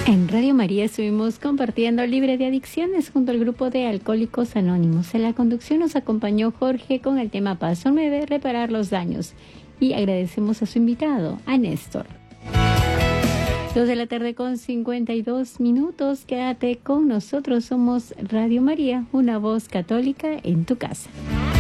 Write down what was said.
En Radio María estuvimos compartiendo Libre de Adicciones junto al grupo de Alcohólicos Anónimos. En la conducción nos acompañó Jorge con el tema Paso 9, reparar los daños. Y agradecemos a su invitado, a Néstor. 2:52 p.m. Quédate con nosotros. Somos Radio María, una voz católica en tu casa.